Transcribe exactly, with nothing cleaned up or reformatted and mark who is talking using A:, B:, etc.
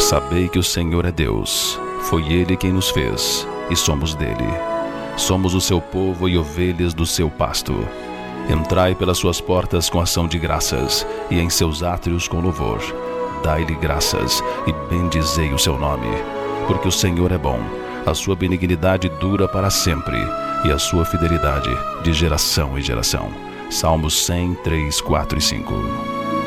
A: Sabei que o Senhor é Deus, foi Ele quem nos fez, e somos dele. Somos o seu povo e ovelhas do seu pasto. Entrai pelas suas portas com ação de graças, e em seus átrios com louvor. Dai-lhe graças, e bendizei o seu nome. Porque o Senhor é bom, a sua benignidade dura para sempre, e a sua fidelidade de geração em geração. Salmos cem, três, quatro e cinco.